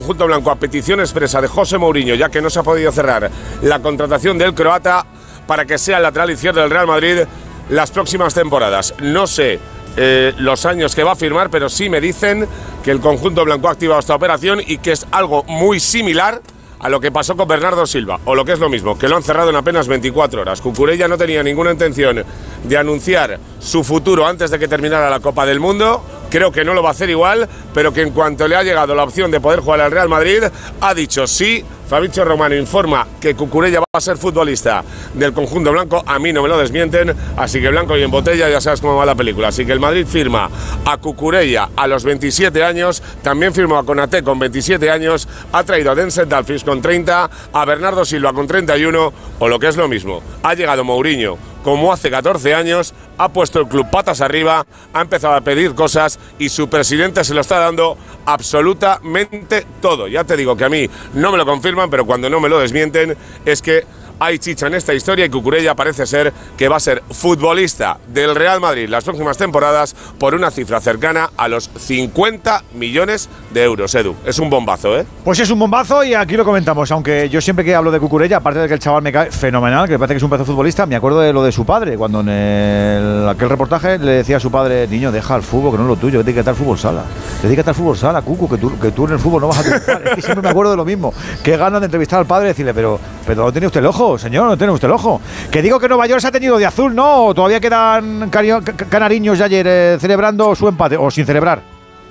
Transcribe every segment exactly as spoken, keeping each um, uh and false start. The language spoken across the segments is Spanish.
conjunto blanco, a petición expresa de José Mourinho, ya que no se ha podido cerrar la contratación del croata para que sea el lateral izquierdo del Real Madrid las próximas temporadas. No sé eh, los años que va a firmar, pero sí me dicen que el conjunto blanco ha activado esta operación y que es algo muy similar a lo que pasó con Bernardo Silva, o lo que es lo mismo, que lo han cerrado en apenas veinticuatro horas. Cucurella no tenía ninguna intención de anunciar su futuro antes de que terminara la Copa del Mundo. Creo que no lo va a hacer igual, pero que en cuanto le ha llegado la opción de poder jugar al Real Madrid, ha dicho sí. Fabrizio Romano informa que Cucurella va a ser futbolista del conjunto blanco. A mí no me lo desmienten, así que blanco y en botella, ya sabes cómo va la película. Así que el Madrid firma a Cucurella a los veintisiete años, también firmó a Konaté con veintisiete años, ha traído a Denzel Dumfries con treinta, a Bernardo Silva con treinta y uno, o lo que es lo mismo, ha llegado Mourinho como hace catorce años, ha puesto el club patas arriba, ha empezado a pedir cosas y su presidente se lo está dando absolutamente todo. Ya te digo que a mí no me lo confirman, pero cuando no me lo desmienten es que hay chicha en esta historia y Cucurella parece ser que va a ser futbolista del Real Madrid las próximas temporadas por una cifra cercana a los cincuenta millones de euros, Edu. Es un bombazo, ¿eh? Pues es un bombazo y aquí lo comentamos, aunque yo siempre que hablo de Cucurella, aparte de que el chaval me cae fenomenal, que me parece que es un pedazo futbolista, me acuerdo de lo de su padre, cuando en el, aquel reportaje le decía a su padre, niño, deja el fútbol, que no es lo tuyo, que dedícate al fútbol sala. Dedícate al fútbol sala, Cucu, que tú, que tú en el fútbol no vas a triunfar. Es que siempre me acuerdo de lo mismo. Qué ganas de entrevistar al padre y decirle, pero, pero no tiene usted el ojo, señor, no tiene usted el ojo. Que digo que Nueva York se ha tenido de azul, ¿no? Todavía quedan canariños de ayer eh, celebrando su empate, o sin celebrar.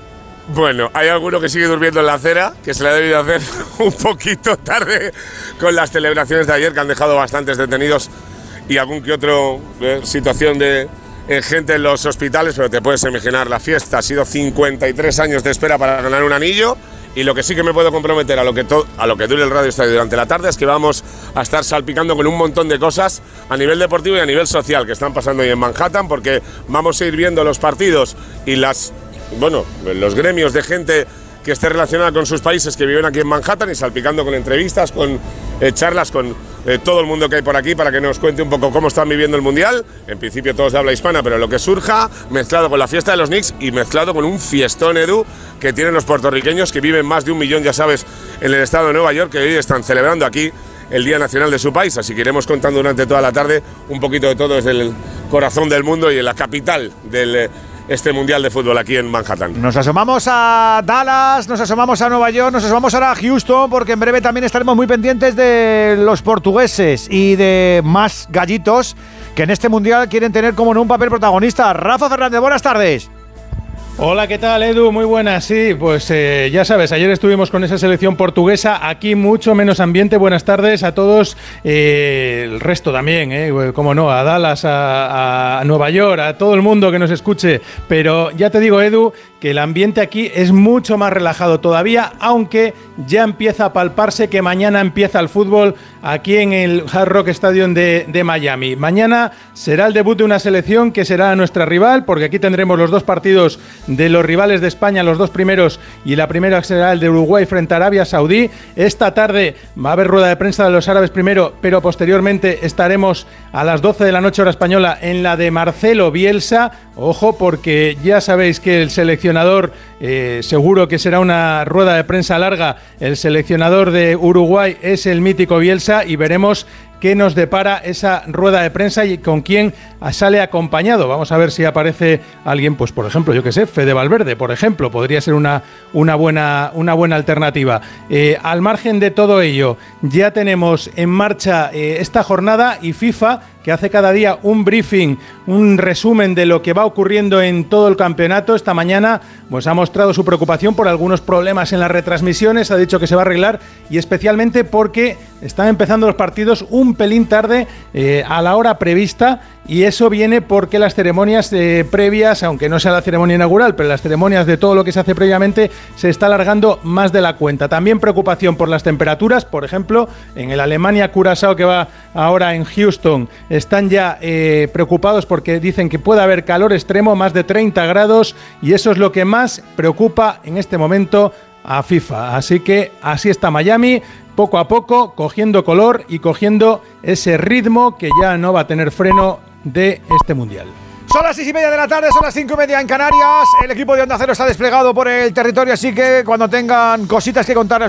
Bueno, hay alguno que sigue durmiendo en la acera, que se le ha debido hacer un poquito tarde con las celebraciones de ayer, que han dejado bastantes detenidos y algún que otro eh, situación de eh, gente en los hospitales, pero te puedes imaginar, la fiesta ha sido cincuenta y tres años de espera para ganar un anillo. Y lo que sí que me puedo comprometer a lo que, a lo que dure el Radio Estadio durante la tarde es que vamos a estar salpicando con un montón de cosas a nivel deportivo y a nivel social que están pasando hoy en Manhattan, porque vamos a ir viendo los partidos y las, bueno, los gremios de gente que esté relacionada con sus países que viven aquí en Manhattan y salpicando con entrevistas, con eh, charlas con eh, todo el mundo que hay por aquí para que nos cuente un poco cómo están viviendo el Mundial. En principio todos de habla hispana, pero lo que surja, mezclado con la fiesta de los Knicks y mezclado con un fiestón, Edu, que tienen los puertorriqueños que viven más de un millón, ya sabes, en el estado de Nueva York, que hoy están celebrando aquí el Día Nacional de su país. Así que iremos contando durante toda la tarde un poquito de todo desde el corazón del mundo y en la capital del este Mundial de Fútbol aquí en Manhattan. Nos asomamos a Dallas, nos asomamos a Nueva York, nos asomamos ahora a Houston, porque en breve también estaremos muy pendientes de los portugueses y de más gallitos que en este Mundial quieren tener como en un papel protagonista. Rafa Fernández, buenas tardes. Hola, ¿qué tal, Edu? Muy buenas, sí, pues eh, ya sabes, ayer estuvimos con esa selección portuguesa, aquí mucho menos ambiente. Buenas tardes a todos, eh, el resto también, eh, como no, a Dallas, a, a Nueva York, a todo el mundo que nos escuche, pero ya te digo, Edu, que el ambiente aquí es mucho más relajado todavía, aunque ya empieza a palparse que mañana empieza el fútbol aquí en el Hard Rock Stadium de, de Miami. Mañana será el debut de una selección que será nuestra rival, porque aquí tendremos los dos partidos de los rivales de España, los dos primeros, y la primera será el de Uruguay frente a Arabia Saudí. Esta tarde va a haber rueda de prensa de los árabes primero, pero posteriormente estaremos a las doce de la noche hora española en la de Marcelo Bielsa. Ojo, porque ya sabéis que el seleccionador, eh, seguro que será una rueda de prensa larga, el seleccionador de Uruguay es el mítico Bielsa, y veremos qué nos depara esa rueda de prensa y con quién sale acompañado. Vamos a ver si aparece alguien, pues por ejemplo, yo qué sé, Fede Valverde, por ejemplo, podría ser una, una, buena, una buena alternativa. Eh, al margen de todo ello, ya tenemos en marcha eh, esta jornada, y FIFA, que hace cada día un briefing, un resumen de lo que va ocurriendo en todo el campeonato. Esta mañana pues ha mostrado su preocupación por algunos problemas en las retransmisiones, ha dicho que se va a arreglar, y especialmente porque están empezando los partidos un pelín tarde eh, a la hora prevista, y eso viene porque las ceremonias eh, previas, aunque no sea la ceremonia inaugural, pero las ceremonias de todo lo que se hace previamente, se está alargando más de la cuenta. También preocupación por las temperaturas, por ejemplo, en el Alemania-Curazao que va ahora en Houston, están ya eh, preocupados porque dicen que puede haber calor extremo, más de treinta grados, y eso es lo que más preocupa en este momento a FIFA. Así que así está Miami, poco a poco, cogiendo color y cogiendo ese ritmo que ya no va a tener freno de este Mundial. Son las seis y media de la tarde, son las cinco y media en Canarias. El equipo de Onda Cero está desplegado por el territorio, así que cuando tengan cositas que contar